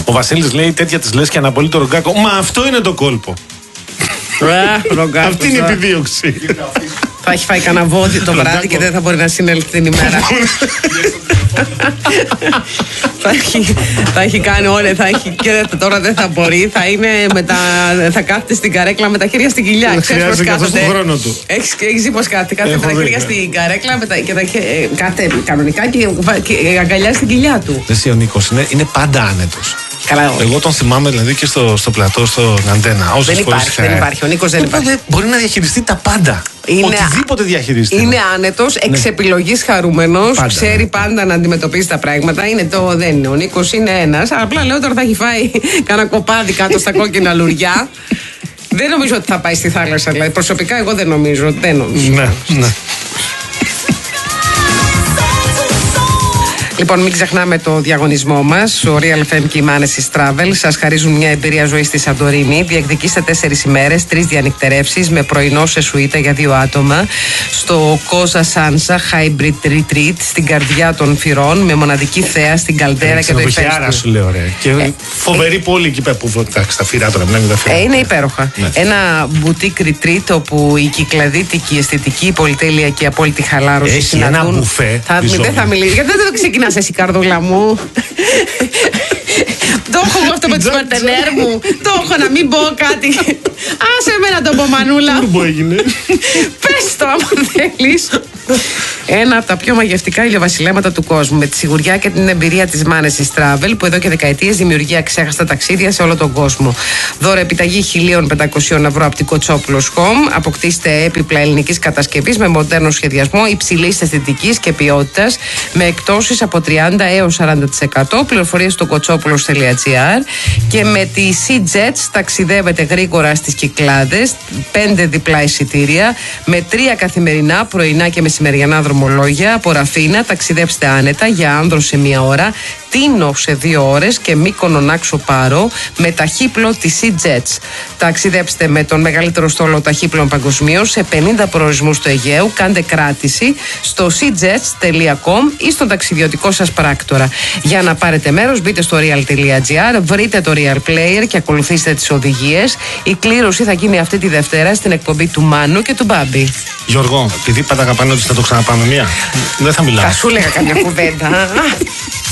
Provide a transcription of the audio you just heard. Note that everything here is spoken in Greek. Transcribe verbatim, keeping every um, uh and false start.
Ο Βασίλης λέει τέτοια της λες και αναπολύει το Ρογκάκο. Μα αυτό είναι το κόλπο. Αυτή είναι η επιδίωξη. Θα έχει φάει κανένα βόδι το βράδυ και δεν θα μπορεί να συνέλθει την ημέρα. θα, έχει, θα έχει κάνει όλα, θα έχει, και τώρα δεν θα μπορεί. Θα, είναι με τα, θα κάθεται στην καρέκλα με τα χέρια στην κοιλιά. Χρειάζεται καθώς τον χρόνο του. Έχεις δει πως κάτι, κάθεται με τα χέρια στην καρέκλα με τα, και τα, κάθεται κανονικά και, και αγκαλιά στην κοιλιά του. Εσύ ο Νίκος είναι, είναι πάντα άνετος. Καλά, εγώ τον θυμάμαι δηλαδή και στο, στο πλατό, στον Αντένα. Δεν υπάρχει, είχα... δεν υπάρχει. Ο Νίκος δεν υπάρχει. Μπορεί να διαχειριστεί τα πάντα. Είναι, οτιδήποτε διαχειριστεί. Είναι άνετος, εξ ναι. επιλογής χαρούμενος, πάντα, ξέρει ναι. πάντα να αντιμετωπίζει τα πράγματα. Είναι το, δεν είναι. Ο Νίκος είναι ένας. Απλά λέω τώρα θα έχει φάει κανένα κοπάδι κάτω στα κόκκινα λουριά. Δεν νομίζω ότι θα πάει στη θάλασσα. Δηλαδή, προσωπικά εγώ δεν νομίζω. Δεν νομίζω. Ναι, ναι. Λοιπόν, μην ξεχνάμε το διαγωνισμό μας. Ο Real εφ εμ και η Manesis Travel σας χαρίζουν μια εμπειρία ζωής στη Σαντορίνη. Διεκδικήστε τέσσερις ημέρες, τρεις διανυκτερεύσεις με πρωινό σε σουίτα για δύο άτομα στο Cosa Sansa Hybrid Retreat στην καρδιά των Φυρών με μοναδική θέα στην Καλδέρα και το Ηφαίστειο. Άρα σου λέω, ρε. Και ε, φοβερή ε, πόλη εκεί πέρα που βοτάξει τα φυρά τώρα. Ε, είναι υπέροχα. Ναι. Ένα boutique retreat όπου η κυκλαδίτικη, η αισθητική, η πολυτέλεια και η απόλυτη χαλάρωση έχει συναντούν. Ένα μπουφέ. Θα, δεν θα μιλήσει. Γιατί δεν το ξεκινάς εσύ, καρδούλα μου. Το έχω εγώ αυτό με τις παρτενέρ μου. Το έχω να μην πω κάτι. Άσε εμένα το πω, Μανούλα. Τούρμπο έγινε. Πες το άμα θέλεις. Ένα από τα πιο μαγευτικά ηλιοβασιλέματα του κόσμου, με τη σιγουριά και την εμπειρία της Manesis Travel, που εδώ και δεκαετίες δημιουργεί αξέχαστα ταξίδια σε όλο τον κόσμο. Δώρο επιταγή χίλια πεντακόσια ευρώ από την Κοτσόπουλος Home. Αποκτήστε έπιπλα ελληνικής κατασκευής με μοντέρνο σχεδιασμό υψηλής αισθητικής και ποιότητας, με εκτόσεις από τριάντα έως σαράντα τοις εκατό. Πληροφορίες στο κοτσόπουλος τελεία τζι άρ. Και με τη SeaJets ταξιδεύετε γρήγορα στις Κυκλάδες, πέντε διπλά εισιτήρια, με τρία καθημερινά, πρωινά και μεσημεριανά δρομολόγια. Από Ραφίνα ταξιδέψτε άνετα για Άνδρο σε μία ώρα, Τίνο σε δύο ώρες και Μύκονο Νάξο Πάρο με ταχύπλο της SeaJets. Ταξιδέψτε με τον μεγαλύτερο στόλο ταχύπλων παγκοσμίως σε πενήντα προορισμούς του Αιγαίου. Κάντε κράτηση στο seajets τελεία com ή στον ταξιδιωτικό σας πράκτορα. Για να πάρετε μέρος, μπείτε στο real τελεία τζι άρ, βρείτε το Real Player και ακολουθήστε τις οδηγίες. Η κλήρωση θα γίνει αυτή τη Δευτέρα στην εκπομπή του Μάνου και του Μπάμπη. Γιώργο, επειδή πάντα αγαπάνε ότι θα το ξαναπάμε μία, δεν θα μιλάω. Θα σου έλεγα καμιά κουβέντα.